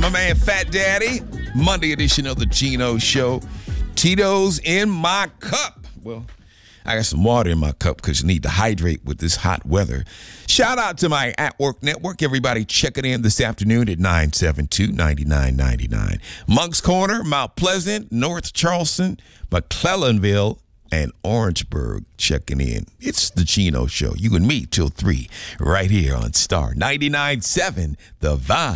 my man Fat Daddy. Monday edition of the Gino Show. Tito's in my cup. Well, I got some water in my cup because you need to hydrate with this hot weather. Shout out to my At Work Network. Everybody checking in this afternoon at 972-9999. Moncks Corner, Mount Pleasant, North Charleston, McClellanville, and Orangeburg checking in. It's the Gino Show. You and me till 3 right here on Star 99.7 The Vibe.